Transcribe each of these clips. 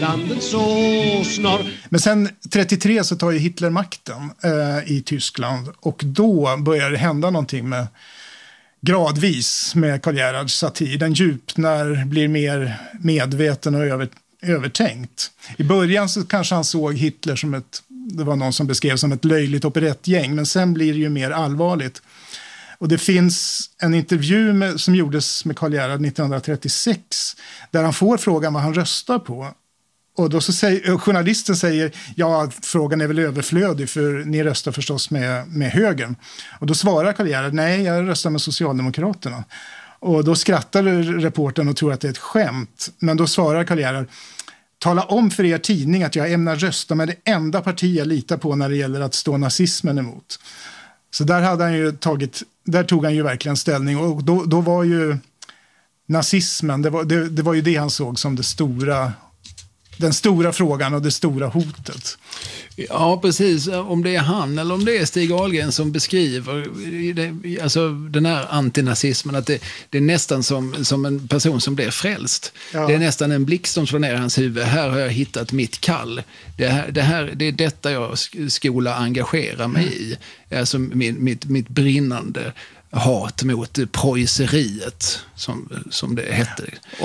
Landet så snar. Men sen 33 så tar ju Hitler makten i Tyskland. Och då börjar det hända någonting med gradvis med Karl Gerhards satir. Den djupnar, blir mer medveten och övertänkt. I början så kanske han såg Hitler som det var någon som beskrev som ett löjligt operettgäng, men sen blir det ju mer allvarligt. Och det finns en intervju som gjordes med Karl Gerhard 1936 där han får frågan vad han röstar på. Och då så säger journalisten ja, frågan är väl överflödig för ni röstar förstås med högern. Och då svarar Karl Gerhard, nej, jag röstar med Socialdemokraterna. Och då skrattar reportern och tror att det är ett skämt. Men då svarar Karl Gerhard, tala om för er tidning att jag ämnar rösta med det enda parti jag litar på när det gäller att stå nazismen emot. Så där tog han ju verkligen ställning. Och då var ju nazismen, det var ju det han såg som den stora frågan och det stora hotet. Ja, precis. Om det är han eller om det är Stig Ahlgren som beskriver alltså den här antinazismen, att det är nästan som en person som blir frälst. Ja. Det är nästan en blixt som slår ner hans huvud. Här har jag hittat mitt kall. Det är detta jag skola engagera mig i. Alltså mitt brinnande hat mot preusseriet som det hette. Och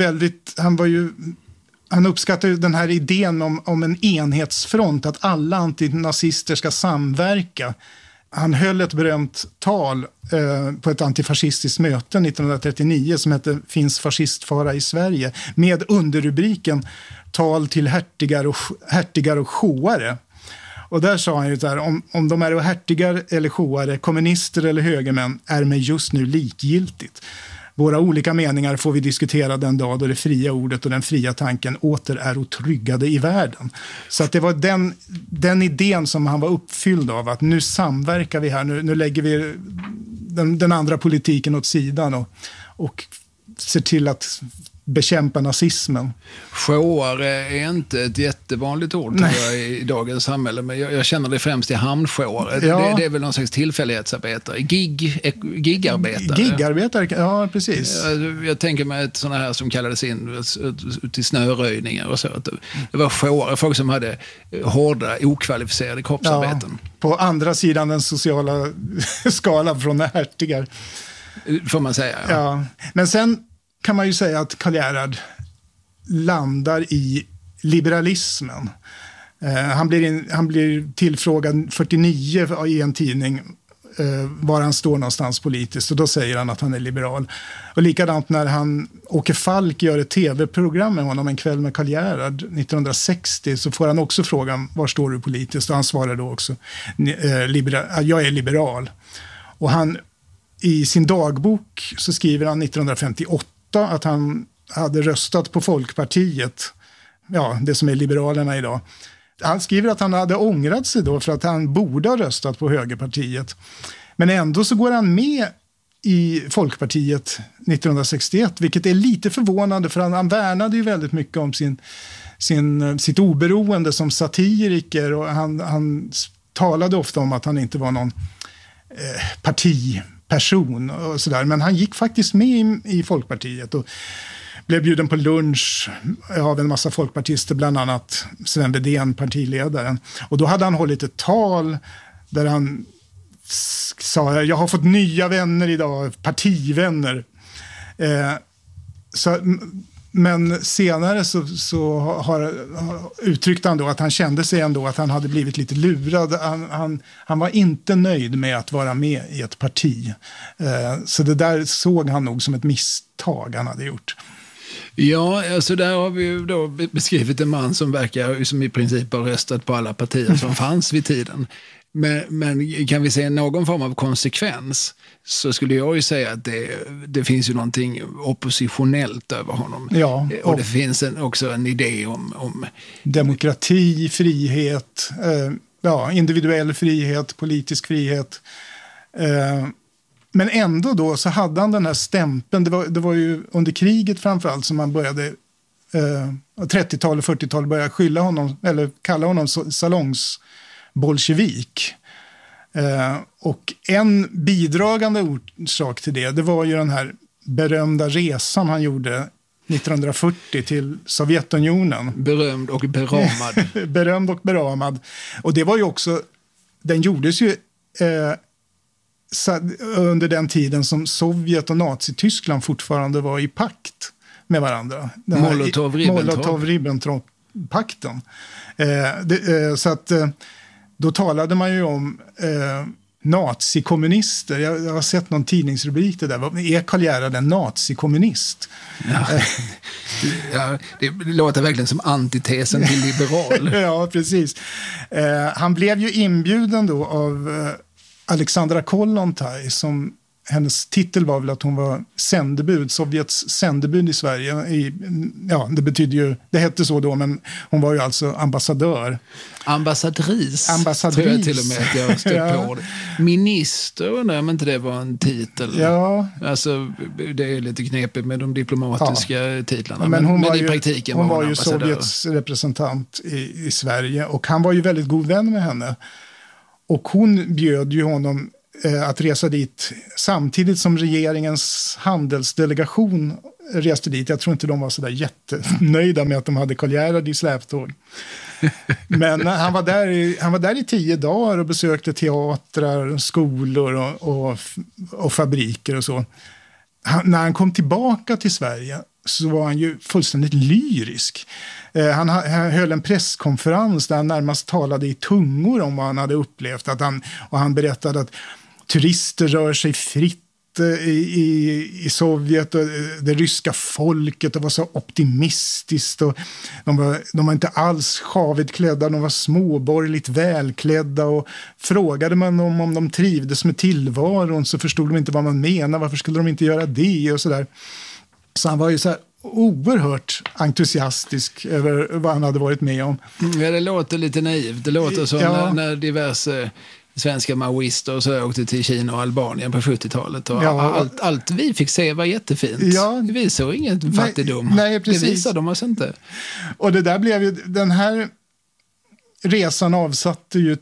han uppskattar ju den här idén om en enhetsfront, att alla antinazister ska samverka. Han höll ett berömt tal på ett antifascistiskt möte 1939 som hette Finns fascistfara i Sverige, med underrubriken Tal till hertigar och sjåare. Och där sa han ju så här, om de är hertigar eller sjåare, kommunister eller högermän, är mig just nu likgiltigt. Våra olika meningar får vi diskutera den dag då det fria ordet och den fria tanken åter är otryggade i världen. Så att det var den idén som han var uppfylld av, att nu samverkar vi här, nu lägger vi den andra politiken åt sidan och ser till att bekämpa nazismen. Sjåare är inte ett jättevanligt ord tror jag, i dagens samhälle, men jag känner det främst i hamnsjåare. Ja. Det är väl någon slags tillfällighetsarbetare, gigarbetare. Gigarbetare, ja precis. Jag tänker mig ett sådana här som kallades in till snöröjningar och så. Det var sjåare, folk som hade hårda, okvalificerade kroppsarbeten. Ja, på andra sidan den sociala skalan från hertigar. Får man säga. Ja. Men sen kan man ju säga att Karl Gerhard landar i liberalismen. Han blir tillfrågad 49 i en tidning var han står någonstans politiskt, och då säger han att han är liberal. Och likadant när Åke Falk gör ett tv-program med honom, En kväll med Karl Gerhard 1960, så får han också frågan, var står du politiskt? Och han svarar då också, jag är liberal. Och han i sin dagbok så skriver han 1958 att han hade röstat på Folkpartiet, ja, det som är Liberalerna idag. Han skriver att han hade ångrat sig då för att han borde ha röstat på Högerpartiet. Men ändå så går han med i Folkpartiet 1961, vilket är lite förvånande, för han värnade ju väldigt mycket om sitt oberoende som satiriker, och han talade ofta om att han inte var någon partiperson och sådär, men han gick faktiskt med i Folkpartiet och blev bjuden på lunch av en massa folkpartister, bland annat Sven Wedén, partiledaren. Och då hade han hållit ett tal där han sa, jag har fått nya vänner idag, partivänner. Men senare så har uttryckte han då att han kände sig ändå att han hade blivit lite lurad. Han var inte nöjd med att vara med i ett parti. Så det där såg han nog som ett misstag han hade gjort. Ja, alltså där har vi ju då beskrivit en man som verkar som i princip har röstat på alla partier som fanns vid tiden. Men kan vi se någon form av konsekvens, så skulle jag ju säga att det finns ju någonting oppositionellt över honom. Ja, och det finns också en idé om demokrati, frihet, individuell frihet, politisk frihet. Men ändå då så hade han den här stämpeln. Det var ju under kriget framförallt som man började 30-tal och 40-tal började skylla honom, eller kalla honom salongsbolsjevik. Och en bidragande orsak till det var ju den här berömda resan han gjorde 1940 till Sovjetunionen. Berömd och beramad. Berömd och beramad. Och det var ju också, den gjordes ju under den tiden som Sovjet och Nazityskland fortfarande var i pakt med varandra. Molotov-Ribbentrop-pakten. Så att då talade man ju om nazikommunister. Jag har sett någon tidningsrubrik det där. Är Karl Gerhard en nazikommunist? Ja, det låter verkligen som antitesen till liberal. Ja, precis. Han blev ju inbjuden då av Alexandra Kollontaj, som hennes titel var väl att hon var sändebud, Sovjets sändebud i Sverige. Det betyder ju, det hette så då, men hon var ju alltså ambassadör. Ambassadris tror jag till och med att jag stött på. Minister, undrar om inte det var en titel. Ja. Alltså, det är lite knepigt med de diplomatiska titlarna. Men hon var i praktiken hon var ju Sovjets representant i Sverige, och han var ju väldigt god vän med henne. Och hon bjöd ju honom att resa dit samtidigt som regeringens handelsdelegation reste dit. Jag tror inte de var så där jättenöjda med att de hade Karl Gerhard i släptåg. Men han var där i 10 dagar och besökte teatrar, skolor och fabriker och så. När han kom tillbaka till Sverige så var han ju fullständigt lyrisk. Han höll en presskonferens där han närmast talade i tungor om vad han hade upplevt. Och han berättade att turister rör sig fritt i Sovjet, och det ryska folket, och var så optimistiskt, och de var inte alls sjavet klädda, de var småborgerligt välklädda, och frågade man om de trivdes med tillvaron så förstod de inte vad man menar, varför skulle de inte göra det och sådär. Så han var ju så här oerhört entusiastisk över vad han hade varit med om. Ja, det låter lite naivt. Det låter som när diverse svenska maoister och så åkte till Kina och Albanien på 70-talet. Och allt vi fick se var jättefint. Ja. Det visar ingen fattigdom. Nej, precis. Det visar de oss inte. Och det där blev ju, den här resan avsatte ju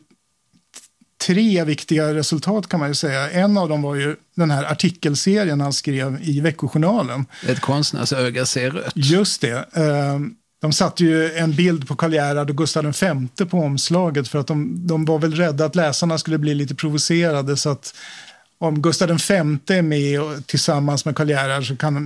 3 viktiga resultat, kan man ju säga. En av dem var ju den här artikelserien han skrev i Veckojournalen. Ett konstnärsöga ser rött. Just det. De satte ju en bild på Karl Gerhard och Gustav V på omslaget, för att de var väl rädda att läsarna skulle bli lite provocerade, så att om Gustav V är med och tillsammans med Karl Gerhard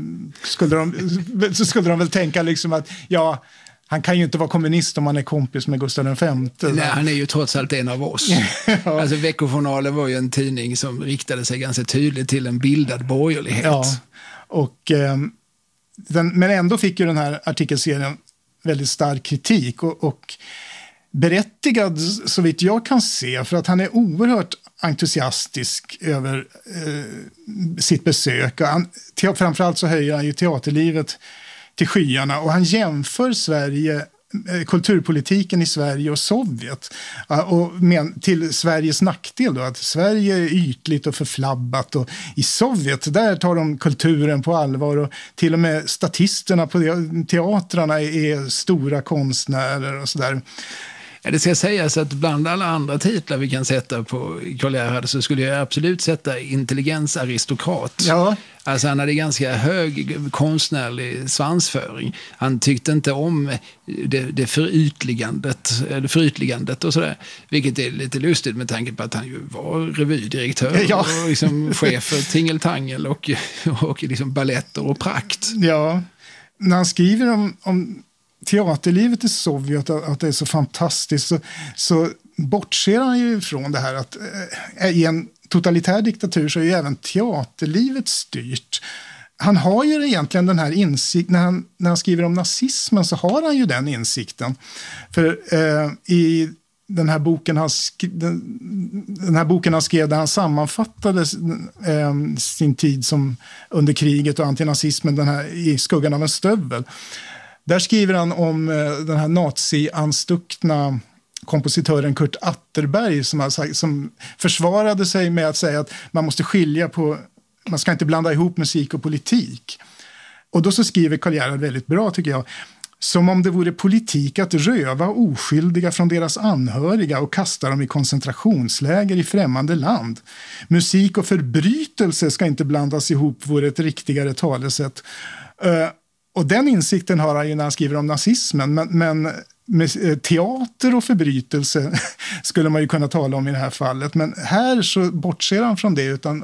så skulle de väl tänka liksom att han kan ju inte vara kommunist om han är kompis med Gustav V. Nej, han är ju trots allt en av oss. Ja. Alltså Veckojournalen var ju en tidning som riktade sig ganska tydligt till en bildad borgerlighet. Ja, och men ändå fick ju den här artikelserien väldigt stark kritik och berättigad så vitt jag kan se, för att han är oerhört entusiastisk över sitt besök. Och framförallt så höjer han ju teaterlivet till skyarna, och han jämför kulturpolitiken i Sverige och Sovjet, och till Sveriges nackdel då, att Sverige är ytligt och förflabbat, och i Sovjet där tar de kulturen på allvar, och till och med statisterna på teatrarna är stora konstnärer och sådär. Ja, det ska sägas att bland alla andra titlar vi kan sätta på Karl Gerhard så skulle jag absolut sätta intelligensaristokrat. Ja. Alltså han hade ganska hög konstnärlig svansföring. Han tyckte inte om det förytligandet och sådär. Vilket är lite lustigt med tanke på att han ju var revydirektör och liksom chef för tingeltangel och liksom balletter och prakt. Ja, när han skriver om teaterlivet i Sovjet, att det är så fantastiskt, så bortser han ju från det här att i en totalitär diktatur så är ju även teaterlivet styrt. Han har ju egentligen den här insikten, när han skriver om nazismen så har han ju den insikten. För i den här boken han skrev där han sammanfattade sin tid som under kriget och antinazismen, den här I skuggan av en stövel. Där skriver han om den här nazi-anstuckna kompositören Kurt Atterberg som försvarade sig med att säga att man måste skilja på, man ska inte blanda ihop musik och politik. Och då så skriver Karl Gerhard väldigt bra, tycker jag. Som om det vore politik att röva oskyldiga från deras anhöriga och kasta dem i koncentrationsläger i främmande land. Musik och förbrytelse ska inte blandas ihop, vore ett riktigare talesätt. Och den insikten har han ju när han skriver om nazismen. Men med teater och förbrytelse skulle man ju kunna tala om i det här fallet. Men här så bortser han från det, utan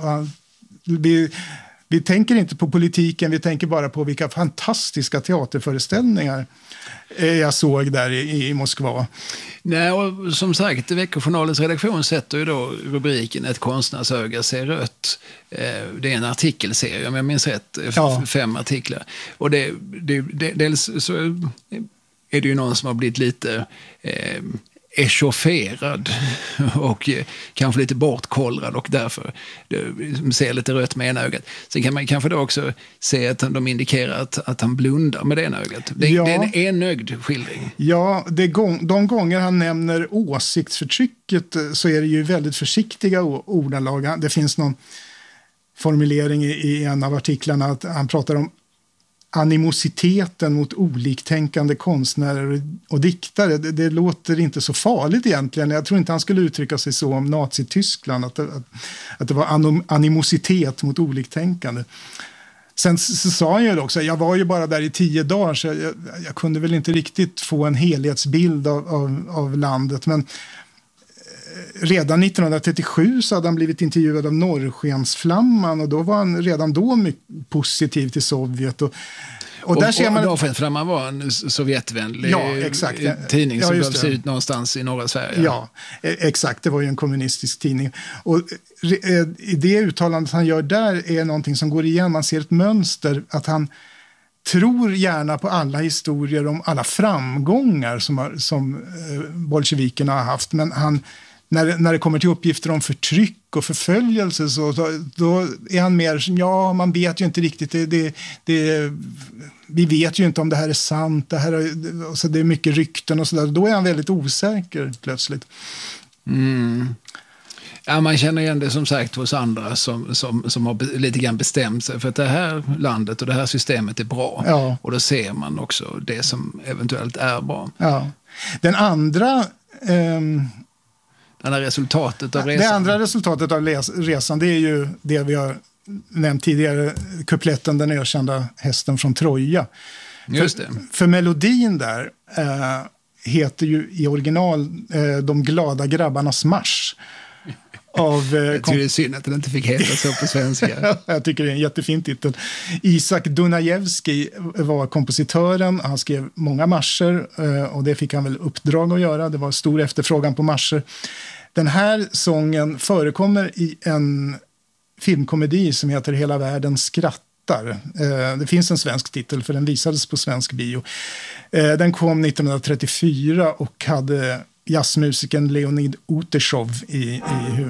vi tänker inte på politiken, vi tänker bara på vilka fantastiska teaterföreställningar jag såg där i Moskva. Nej, och som sagt, Veckojournalens redaktion sätter ju då rubriken "Ett konstnärsöga ser rött". Det är en artikelserie, om jag minns rätt, 5 artiklar. Och dels så är det ju någon som har blivit lite echaufférad och kanske lite bortkollrad och därför ser lite rött med ena ögat. Sen kan man kanske då också se att de indikerar att han blundar med det ena ögat. Det är en enögd skildring. Ja, de gånger han nämner åsiktsförtrycket så är det ju väldigt försiktiga ordalag. Det finns någon formulering i en av artiklarna att han pratar om animositeten mot oliktänkande konstnärer och diktare. Det låter inte så farligt egentligen. Jag tror inte han skulle uttrycka sig så om Nazityskland, att det var animositet mot oliktänkande. Sen så sa han ju också, jag var ju bara där i 10 dagar så jag kunde väl inte riktigt få en helhetsbild av landet, men redan 1937 så hade han blivit intervjuad av Norrskensflamman och då var han redan då mycket positiv till Sovjet. Och där ser man... Norrskensflamman var en sovjetvänlig tidning som gavs ut någonstans i norra Sverige. Ja, exakt. Det var ju en kommunistisk tidning. Och i det uttalandet han gör där är någonting som går igen. Man ser ett mönster att han tror gärna på alla historier om alla framgångar som bolsjevikerna har haft, men när det kommer till uppgifter om förtryck och förföljelse då är han mer, man vet ju inte riktigt, vi vet ju inte om det här är sant, det är mycket rykten och sådär. Då är han väldigt osäker plötsligt. Mm. Ja, man känner igen det som sagt hos andra som har lite grann bestämt sig för att det här landet och det här systemet är bra. Ja. Och då ser man också det som eventuellt är bra. Ja. Den andra... Det andra resultatet av resan. Det andra resultatet av resan, det är ju det vi har nämnt tidigare, kupletten Den ökända hästen från Troja. Just det. För melodin där heter ju i original De glada grabbarnas marsch. Jag tycker det är synd att den inte fick heta så på svenska. Jag tycker det är en jättefin titel. Isak Dunajevski var kompositören. Han skrev många marscher och det fick han väl uppdrag att göra. Det var stor efterfrågan på marscher. Den här sången förekommer i en filmkomedi som heter Hela världen skrattar. Det finns en svensk titel för den visades på svensk bio. Den kom 1934 och hade jazzmusikern Leonid Uteshov i